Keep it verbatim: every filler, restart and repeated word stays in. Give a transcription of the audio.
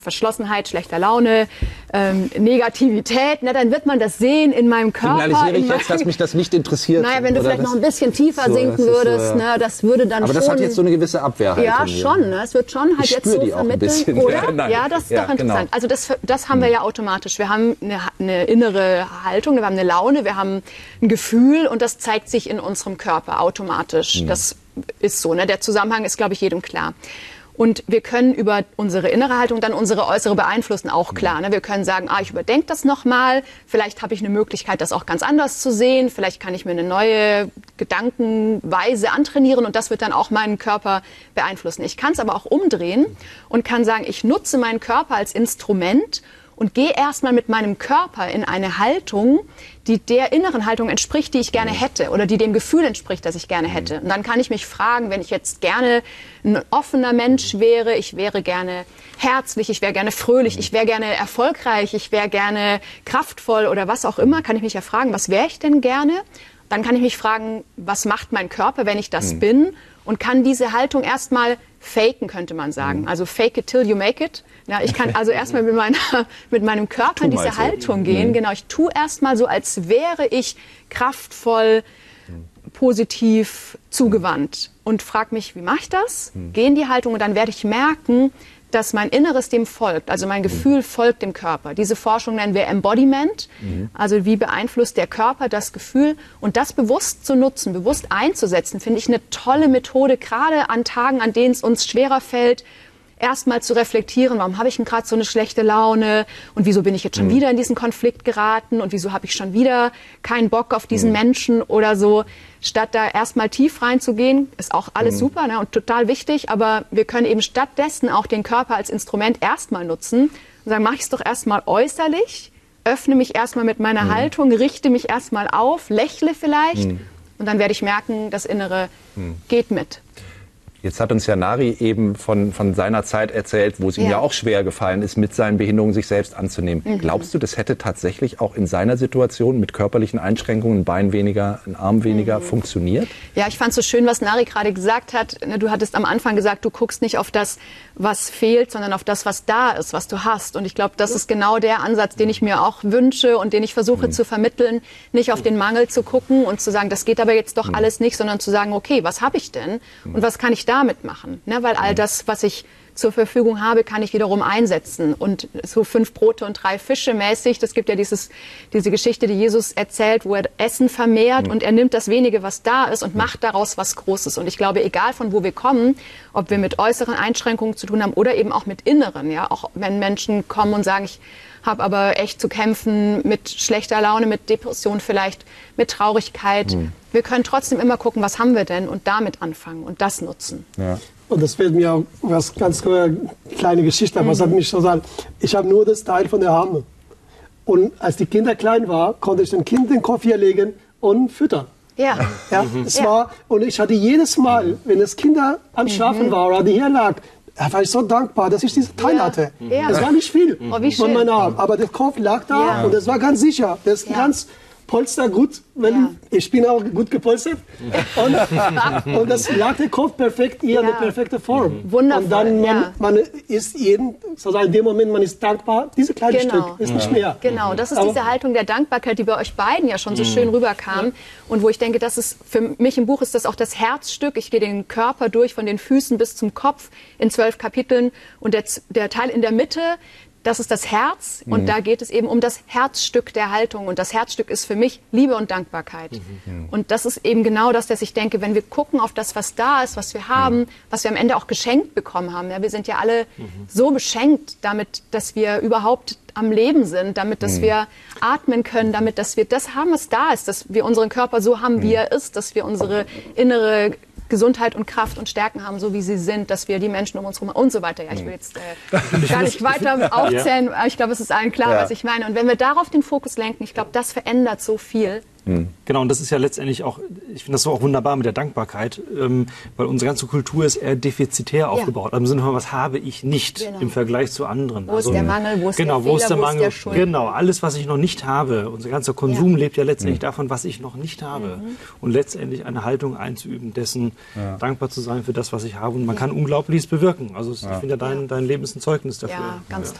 Verschlossenheit, schlechter Laune, ähm, Negativität, na, dann wird man das sehen in meinem Körper. Signalisiere ich jetzt, dass mich das nicht interessiert? Naja, wenn du vielleicht das, noch ein bisschen tiefer so, sinken das würdest, so, ja. ne, das würde dann aber schon... Aber das hat jetzt so eine gewisse Abwehrhaltung. Ja, schon. Ne? Es wird schon halt ich jetzt so die auch ein vermittelt. bisschen. Oder? Ja, ja, das ist ja, doch interessant. Genau. Also das, das haben wir ja automatisch. Wir haben eine, eine innere Haltung, wir haben eine Laune, wir haben ein Gefühl und das zeigt sich in unserem Körper automatisch. Hm. Das ist so. Ne? Der Zusammenhang ist, glaube ich, jedem klar. Und wir können über unsere innere Haltung dann unsere äußere beeinflussen, auch klar. Ne? Wir können sagen, ah, ich überdenke das nochmal, vielleicht habe ich eine Möglichkeit, das auch ganz anders zu sehen, vielleicht kann ich mir eine neue Gedankenweise antrainieren und das wird dann auch meinen Körper beeinflussen. Ich kann es aber auch umdrehen und kann sagen, ich nutze meinen Körper als Instrument und gehe erstmal mit meinem Körper in eine Haltung, die der inneren Haltung entspricht, die ich gerne hätte oder die dem Gefühl entspricht, das ich gerne hätte. Und dann kann ich mich fragen, wenn ich jetzt gerne ein offener Mensch wäre, ich wäre gerne herzlich, ich wäre gerne fröhlich, ich wäre gerne erfolgreich, ich wäre gerne kraftvoll oder was auch immer, kann ich mich ja fragen, was wäre ich denn gerne? Dann kann ich mich fragen, was macht mein Körper, wenn ich das mhm. bin? Und kann diese Haltung erstmal faken, könnte man sagen. Also fake it till you make it. Ja, ich kann also erstmal mit, meiner, mit meinem Körper in diese Haltung gehen. Mhm. Genau, ich tue erstmal so, als wäre ich kraftvoll, positiv zugewandt. Und frage mich, wie mache ich das? Mhm. Gehe in die Haltung und dann werde ich merken, dass mein Inneres dem folgt, also mein Gefühl mhm. folgt dem Körper. Diese Forschung nennen wir Embodiment, mhm. also wie beeinflusst der Körper das Gefühl und das bewusst zu nutzen, bewusst einzusetzen, finde ich eine tolle Methode, gerade an Tagen, an denen es uns schwerer fällt, erstmal zu reflektieren, warum habe ich denn gerade so eine schlechte Laune und wieso bin ich jetzt schon mhm. wieder in diesen Konflikt geraten und wieso habe ich schon wieder keinen Bock auf diesen mhm. Menschen oder so. Statt da erstmal tief reinzugehen, ist auch alles mhm. super, ne, und total wichtig, aber wir können eben stattdessen auch den Körper als Instrument erstmal nutzen und sagen, mache ich es doch erstmal äußerlich, öffne mich erstmal mit meiner mhm. Haltung, richte mich erstmal auf, lächle vielleicht mhm. und dann werde ich merken, das Innere mhm. geht mit. Jetzt hat uns ja Nari eben von, von seiner Zeit erzählt, wo es ihm ja. ja auch schwer gefallen ist, mit seinen Behinderungen sich selbst anzunehmen. Mhm. Glaubst du, das hätte tatsächlich auch in seiner Situation mit körperlichen Einschränkungen, ein Bein weniger, ein Arm weniger, mhm. funktioniert? Ja, ich fand es so schön, was Nari gerade gesagt hat. Du hattest am Anfang gesagt, du guckst nicht auf das, was fehlt, sondern auf das, was da ist, was du hast. Und ich glaube, das ist genau der Ansatz, den ich mir auch wünsche und den ich versuche mhm. zu vermitteln, nicht auf den Mangel zu gucken und zu sagen, das geht aber jetzt doch mhm. alles nicht, sondern zu sagen, okay, was habe ich denn und was kann ich damit machen? Ne? Weil all das, was ich zur Verfügung habe, kann ich wiederum einsetzen. Und so fünf Brote und drei Fische mäßig, das gibt ja dieses, diese Geschichte, die Jesus erzählt, wo er Essen vermehrt mhm. und er nimmt das Wenige, was da ist und macht daraus was Großes. Und ich glaube, egal von wo wir kommen, ob wir mit äußeren Einschränkungen zu tun haben oder eben auch mit inneren, ja, auch wenn Menschen kommen und sagen, ich habe aber echt zu kämpfen mit schlechter Laune, mit Depression vielleicht, mit Traurigkeit. Mhm. Wir können trotzdem immer gucken, was haben wir denn und damit anfangen und das nutzen. Ja. Und das fällt mir auch was ganz kleine Geschichte, aber mhm. es hat mich so gesagt, ich habe nur das Teil von der Arme. Und als die Kinder klein waren, konnte ich dem Kind den Kopf hier legen und füttern. Ja. Ja, es ja. war, und ich hatte jedes Mal, wenn das Kinder am Schlafen mhm. war oder die hier lag, da war ich so dankbar, dass ich diese Teil ja. hatte. Ja. Das war nicht viel oh, wie von meinem Arm, aber der Kopf lag da ja. und das war ganz sicher. Das ist ja. ganz Polster gut, wenn ja. ich bin auch gut gepolstert und, und das lag der Kopf perfekt hier, ja. eine perfekte Form. Wundervoll. Und dann man, ja. man ist jeden, sozusagen in dem Moment, man ist dankbar, diese kleine genau. Stück ist ja. nicht mehr. Genau, das ist Aber diese Haltung der Dankbarkeit, die bei euch beiden ja schon so schön rüberkam ja. und wo ich denke, das ist für mich im Buch ist das auch das Herzstück. Ich gehe den Körper durch von den Füßen bis zum Kopf in zwölf Kapiteln und der, der Teil in der Mitte, das ist das Herz und mhm. da geht es eben um das Herzstück der Haltung und das Herzstück ist für mich Liebe und Dankbarkeit. Mhm. Und das ist eben genau das, dass ich denke, wenn wir gucken auf das, was da ist, was wir haben, mhm. was wir am Ende auch geschenkt bekommen haben. Ja, wir sind ja alle mhm. so beschenkt damit, dass wir überhaupt am Leben sind, damit, dass mhm. wir atmen können, damit, dass wir das haben, was da ist, dass wir unseren Körper so haben, wie er ist, dass wir unsere innere Gesundheit und Kraft und Stärken haben, so wie sie sind, dass wir die Menschen um uns herum und so weiter. Ja, ich will jetzt äh, gar nicht weiter aufzählen, aber ich glaube, es ist allen klar, ja. was ich meine. Und wenn wir darauf den Fokus lenken, ich glaube, das verändert so viel Mhm. Genau, und das ist ja letztendlich auch, ich finde das so auch wunderbar mit der Dankbarkeit, ähm, weil unsere ganze Kultur ist eher defizitär ja. aufgebaut. Also im Sinne von, was habe ich nicht genau. im Vergleich zu anderen? Wo also, ist der Mangel, wo ist genau, der Fehler, wo ist der Mangel? Wo ist der Schuld? Genau, alles, was ich noch nicht habe. Unser ganzer Konsum ja. lebt ja letztendlich mhm. davon, was ich noch nicht habe. Mhm. Und letztendlich eine Haltung einzuüben, dessen ja. dankbar zu sein für das, was ich habe. Und man ja. kann Unglaubliches bewirken. Also ich ja. finde, dein, dein Leben ist ein Zeugnis dafür. Ja, ganz toll.